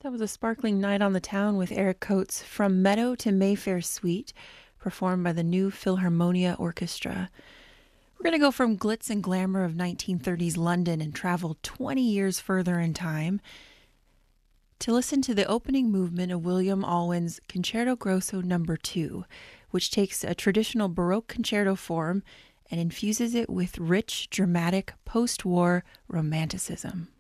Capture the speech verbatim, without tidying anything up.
That was a sparkling night on the town with Eric Coates' From Meadow to Mayfair Suite, performed by the New Philharmonia Orchestra. We're going to go from glitz and glamour of nineteen thirties London and travel twenty years further in time to listen to the opening movement of William Alwyn's Concerto Grosso Number two, which takes a traditional Baroque concerto form and infuses it with rich, dramatic, post-war romanticism.